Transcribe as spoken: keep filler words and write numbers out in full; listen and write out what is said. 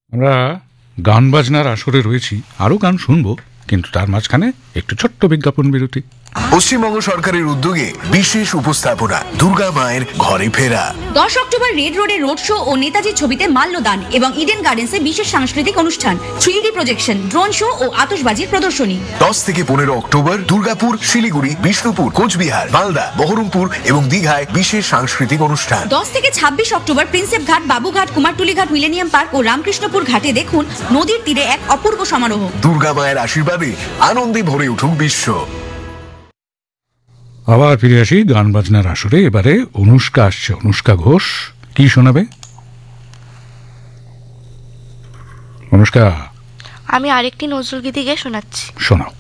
আমরা গান বাজনার আসরে রয়েছি, আরও গান শুনবো, কিন্তু তার মাঝখানে একটু ছোট্ট বিজ্ঞাপন বিরতি। পশ্চিমবঙ্গ সরকারের উদ্যোগে বিশেষ উপস্থাপনা দুর্গা মায়ের ঘরে ফেরা। দশ অক্টোবর রেড রোডে রোড শো ও নেতাজির ছবিতে মাল্যদান এবং ইডেন গার্ডেন্সে বিশেষ সাংস্কৃতিক অনুষ্ঠান, three D projection, drone show ও আতশবাজির প্রদর্শনী। দশ থেকে পনেরো অক্টোবর দুর্গাপুর, শিলিগুড়ি, বিষ্ণুপুর, কোচবিহার, মালদা, বহরমপুর এবং দীঘায় বিশেষ সাংস্কৃতিক অনুষ্ঠান। দশ থেকে ছাব্বিশ অক্টোবর প্রিন্সেপ ঘাট, বাবুঘাট, কুমারটুলি ঘাট, মিলেনিয়াম পার্ক ও রামকৃষ্ণপুর ঘাটে দেখুন নদীর তীরে এক অপূর্ব সমারোহ। দুর্গা মায়ের আশীর্বাদে আনন্দে ভরে উঠুক বিশ্ব। আবার ফিরে আসি গান বাজনার আসরে। এবারে অনুষ্কা আসছে। অনুষ্কা ঘোষ কি শোনাবে? অনুষ্কা, আমি আরেকটি নজরুল গীতি গিয়ে শোনাচ্ছি। শোনাও।